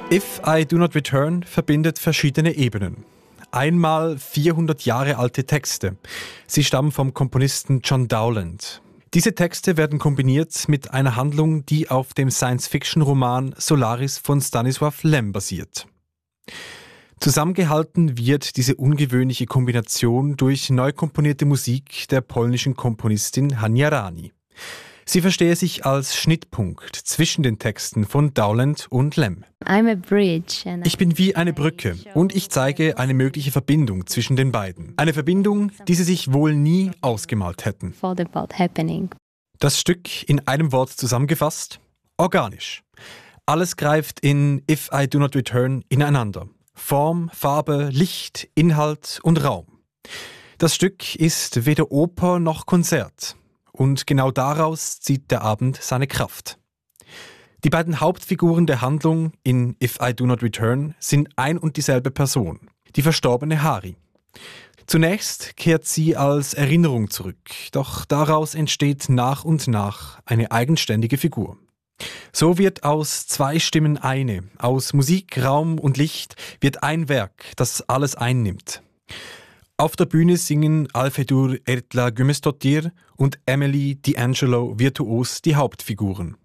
If I Do Not Return verbindet verschiedene Ebenen. Einmal 400 Jahre alte Texte. Sie stammen vom Komponisten John Dowland. Diese Texte werden kombiniert mit einer Handlung, die auf dem Science-Fiction-Roman Solaris von Stanisław Lem basiert. Zusammengehalten wird diese ungewöhnliche Kombination durch neu komponierte Musik der polnischen Komponistin Hania Rani. Sie verstehe sich als Schnittpunkt zwischen den Texten von Dowland und Lem. Ich bin wie eine Brücke und ich zeige eine mögliche Verbindung zwischen den beiden. Eine Verbindung, die sie sich wohl nie ausgemalt hätten. Das Stück in einem Wort zusammengefasst: organisch. Alles greift in If I Do Not Return ineinander. Form, Farbe, Licht, Inhalt und Raum. Das Stück ist weder Oper noch Konzert. Und genau daraus zieht der Abend seine Kraft. Die beiden Hauptfiguren der Handlung in If I Do Not Return sind ein und dieselbe Person, die verstorbene Hari. Zunächst kehrt sie als Erinnerung zurück, doch daraus entsteht nach und nach eine eigenständige Figur. So wird aus zwei Stimmen eine, aus Musik, Raum und Licht wird ein Werk, das alles einnimmt. Auf der Bühne singen Alfedur Erla Gümmesdottir und Emily D'Angelo virtuos die Hauptfiguren.